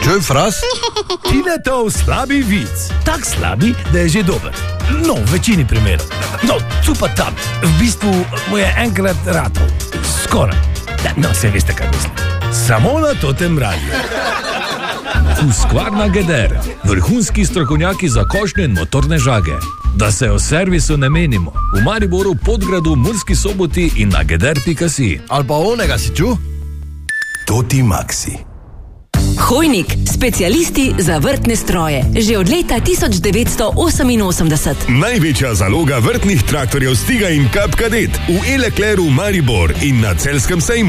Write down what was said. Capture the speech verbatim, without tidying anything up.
Čuj, Fras? Tinetov slabi vic. Tak slabi, da je že dober. No, v večini primerov. No, cupa tam. V bistvu mu je enkrat ratov. Skoraj. No, se veste, kaj mislim. Samo na totem radiju. Husqvarna Geder. Vrhunski strokovnjaki za košnje in motorne žage. Da se o servisu ne menimo. V Mariboru, Podgradu, Murski Soboti in na geder pika si. Ali pa onega si ču? Toti Maxi. Hojnik, specialisti za vrtne stroje. Že od leta tisoč devetsto oseminosemdeset. Največja zaloga vrtnih traktorjev Stiga in Kap Kadet v E-Leclercu Maribor in na Celjskem sejmu.